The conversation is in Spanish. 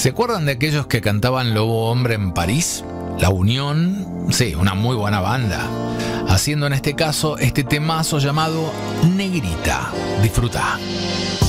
¿Se acuerdan de aquellos que cantaban Lobo Hombre en París? La Unión, sí, una muy buena banda. Haciendo en este caso este temazo llamado Negrita. Disfruta.